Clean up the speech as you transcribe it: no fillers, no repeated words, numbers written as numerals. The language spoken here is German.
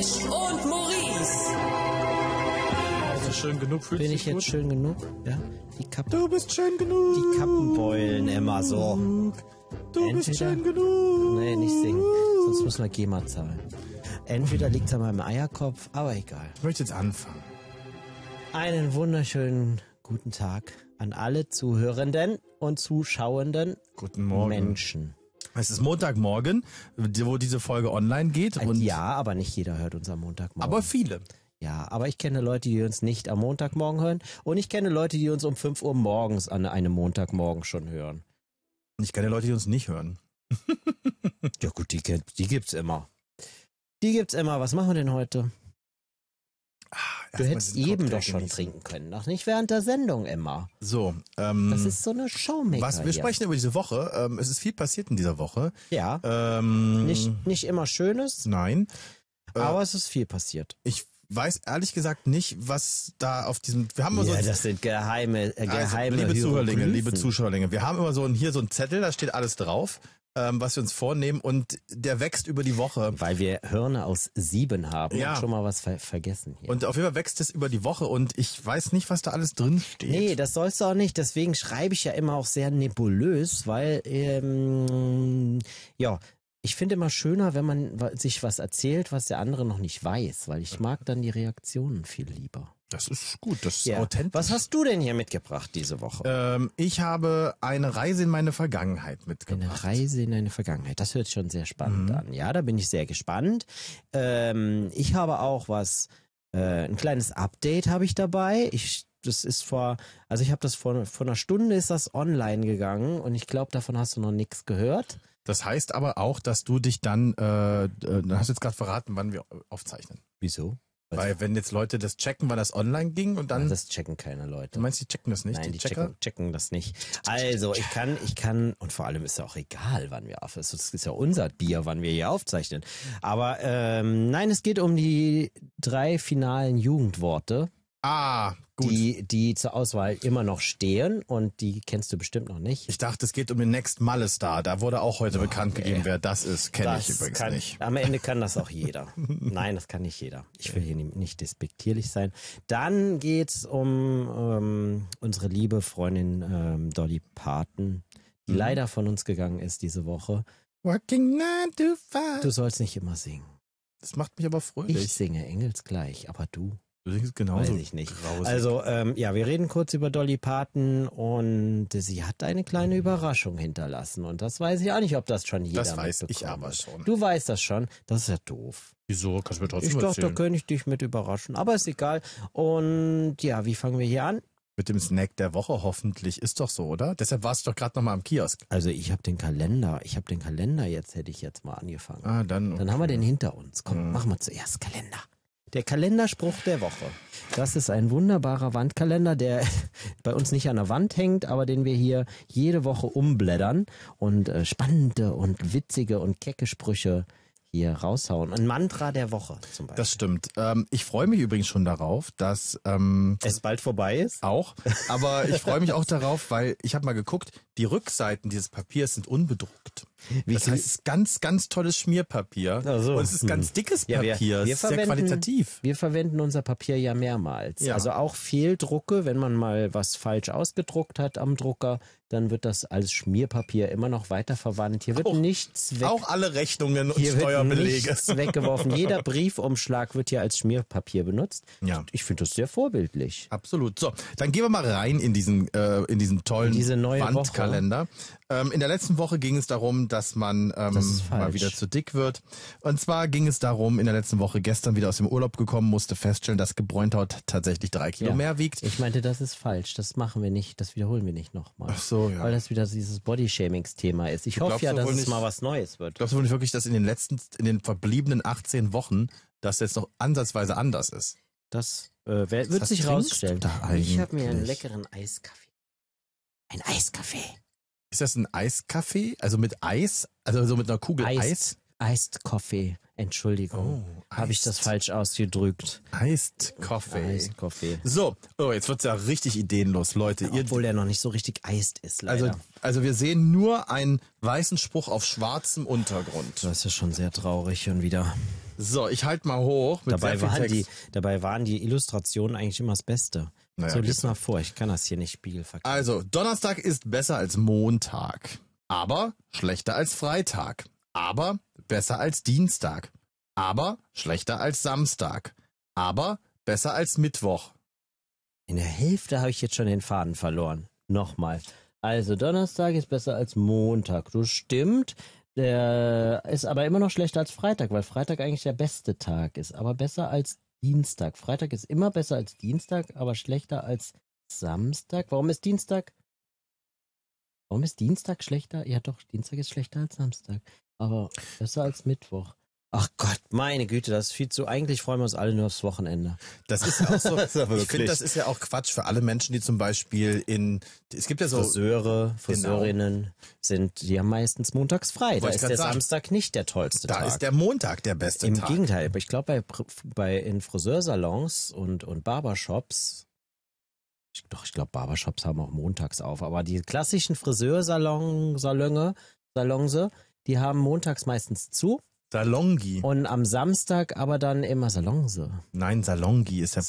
Tesch und Maurice. Also schön genug fühlst du Bin dich ich jetzt gut? schön genug? Ja. Die Kappen. Du bist schön genug. Die Kappen beulen immer so. Du bist Entweder- schön genug. Nee, nicht singen. Sonst müssen wir GEMA zahlen. Entweder liegt es an meinem Eierkopf, aber egal. Ich möchte jetzt anfangen. Einen wunderschönen guten Tag an alle Zuhörenden und zuschauenden Guten Morgen. Menschen. Es ist Montagmorgen, wo diese Folge online geht. Und Ja, aber nicht jeder hört uns am Montagmorgen. aber viele. Ja, aber ich kenne Leute, die uns nicht am Montagmorgen hören. Und ich kenne Leute, die uns um 5 Uhr morgens an einem Montagmorgen schon hören. Und ich kenne Leute, die uns nicht hören. Ja gut, die gibt's immer. Die gibt's immer. Was machen wir denn heute? Du Erstmal hättest diesen eben Cocktail doch schon genießen. trinken können. Noch nicht während der Sendung immer. So, Das ist so eine Showmaker wir hier. sprechen über diese Woche. Es ist viel passiert in dieser Woche. Ja, Ähm, nicht immer Schönes, Nein. aber es ist viel passiert. Ich weiß ehrlich gesagt nicht, was da auf diesem... Wir haben immer so Ja, das sind geheime liebe Zuhörlinge, liebe Hieroglyphen. Zuschauerlinge, wir haben immer hier so einen Zettel, da steht alles drauf, was wir uns vornehmen und der wächst über die Woche. Weil wir Hirne aus 7 haben Ja. und schon mal was vergessen hier. Und auf jeden Fall wächst es über die Woche und ich weiß nicht, was da alles drin steht. Nee, das sollst du auch nicht. Deswegen schreibe ich ja immer auch sehr nebulös, weil, ja, ich finde immer schöner, wenn man sich was erzählt, was der andere noch nicht weiß, weil ich mag dann die Reaktionen viel lieber. Das ist gut, das ist Ja. authentisch. Was hast du denn hier mitgebracht diese Woche? Ich habe eine Reise in meine Vergangenheit mitgebracht. Eine Reise in eine Vergangenheit. Das hört sich schon sehr spannend an. Ja, da bin ich sehr gespannt. Ich habe auch ein kleines Update habe ich dabei. Ich habe das vor einer Stunde ist das online gegangen und ich glaube, davon hast du noch nichts gehört. Das heißt aber auch, dass du dich dann hast du jetzt gerade verraten, wann wir aufzeichnen. Wieso? Weil wenn jetzt Leute das checken, wann das online ging und dann... Das checken keine Leute. Du meinst, die checken das nicht? Nein, die Checker? checken das nicht. Also, ich kann, und vor allem ist ja auch egal, wann wir aufzeichnen. Das ist ja unser Bier, wann wir hier aufzeichnen. Aber nein, es geht um die 3 finalen Jugendworte, Ah, gut. die zur Auswahl immer noch stehen und die kennst du bestimmt noch nicht. Ich dachte, es geht um den Next Malle Star. Da wurde auch heute bekannt gegeben, wer das ist. Kenne ich übrigens nicht. Am Ende kann das auch jeder. Nein, das kann nicht jeder. Ich will hier nicht despektierlich sein. Dann geht's um unsere liebe Freundin Dolly Parton, die leider von uns gegangen ist diese Woche. Working 9 to 5. Du sollst nicht immer singen. Das macht mich aber fröhlich. Ich singe engelsgleich, aber du? Du singst genauso Weiß ich nicht. grausig. Also, ja, wir reden kurz über Dolly Parton und sie hat eine kleine Überraschung hinterlassen und das weiß ich auch nicht, ob das schon jeder Das weiß ich mitbekommen aber hat. schon. Du weißt das schon, das ist ja doof. Wieso? Kannst du mir Ich trotzdem dachte, da erzählen. könnte ich dich mit überraschen, aber ist egal. Und ja, wie fangen wir hier an? Mit dem Snack der Woche hoffentlich. Ist doch so, oder? Deshalb warst du doch gerade nochmal am Kiosk. Also ich habe den Kalender jetzt, hätte ich jetzt mal angefangen. Ah, dann. Dann haben wir den hinter uns. Komm, machen wir zuerst Kalender. Der Kalenderspruch der Woche. Das ist ein wunderbarer Wandkalender, der bei uns nicht an der Wand hängt, aber den wir hier jede Woche umblättern und spannende und witzige und kecke Sprüche hier raushauen. Ein Mantra der Woche zum Beispiel. Das stimmt. Ich freue mich übrigens schon darauf, dass es bald vorbei ist. auch. Aber ich freue mich auch darauf, weil ich habe mal geguckt, die Rückseiten dieses Papiers sind unbedruckt. Das heißt, es ist ganz, ganz tolles Schmierpapier. Ach so. Und es ist ganz dickes Papier. Es ist sehr qualitativ. Wir verwenden unser Papier ja mehrmals. Ja. Also auch Fehldrucke, wenn man mal was falsch ausgedruckt hat am Drucker, dann wird das als Schmierpapier immer noch weiterverwandt. Hier wird nichts weg. Auch alle Rechnungen und Hier wird Steuerbelege. nichts weggeworfen. Jeder Briefumschlag wird hier als Schmierpapier benutzt. Ja. Ich finde das sehr vorbildlich. Absolut. So, dann gehen wir mal rein in diesen tollen In diese neue Wandkalender. In der letzten Woche ging es darum, dass man Das ist mal falsch. wieder zu dick wird. Und zwar ging es darum, in der letzten Woche gestern wieder aus dem Urlaub gekommen, musste feststellen, dass Gebräunhaut tatsächlich 3 Kilo Ja. mehr wiegt. Ich meinte, das ist falsch. Das machen wir nicht. Das wiederholen wir nicht nochmal. Ach so, ja. Weil das wieder dieses Bodyshamings-Thema ist. Ich hoffe glaubst ja, doch dass wohl es nicht- mal was Neues wird. Glaubst du wohl nicht wirklich, dass in den verbliebenen 18 Wochen das jetzt noch ansatzweise anders ist? Das wird Was sich trinkst rausstellen. du da Ich habe mir einen eigentlich? leckeren Eiskaffee. Ein Eiskaffee. Ist das ein Eiskaffee? Also mit Eis? Also so mit einer Kugel Eis? Iced Coffee. Entschuldigung. Oh, Habe ich das iced. falsch ausgedrückt? Iced Coffee. Iced Coffee. So, jetzt wird's ja richtig ideenlos, Leute. Obwohl der noch nicht so richtig iced ist, leider. Also wir sehen nur einen weißen Spruch auf schwarzem Untergrund. Das ist schon sehr traurig schon wieder. So, ich halte mal hoch mit Dabei sehr viel Text. waren die Illustrationen eigentlich immer das Beste. Naja, so, lies mal vor, ich kann das hier nicht spiegelverkehren. Also, Donnerstag ist besser als Montag, aber schlechter als Freitag, aber besser als Dienstag, aber schlechter als Samstag, aber besser als Mittwoch. In der Hälfte habe ich jetzt schon den Faden verloren. Nochmal. Also, Donnerstag ist besser als Montag. Du stimmt. Der ist aber immer noch schlechter als Freitag, weil Freitag eigentlich der beste Tag ist, aber besser als Dienstag. Freitag ist immer besser als Dienstag, aber schlechter als Samstag. Warum ist Dienstag schlechter? Ja doch, Dienstag ist schlechter als Samstag, aber besser als Mittwoch. Ach Gott, meine Güte, das ist viel zu. Eigentlich freuen wir uns alle nur aufs Wochenende. Das ist ja auch so. Das ist ja Ich wirklich. finde, das ist ja auch Quatsch für alle Menschen, die zum Beispiel es gibt ja so, Friseurinnen die haben meistens montags frei. Da Wollte ich ist grad der sagen. Samstag nicht der tollste da Tag. ist der Montag der beste Im Tag. Gegenteil, aber ich glaube in Friseursalons und Barbershops, ich glaube Barbershops haben auch montags auf, aber die klassischen Salonse, die haben montags meistens zu Salongi. und am Samstag aber dann immer Salonse. Nein, Salongi ist ja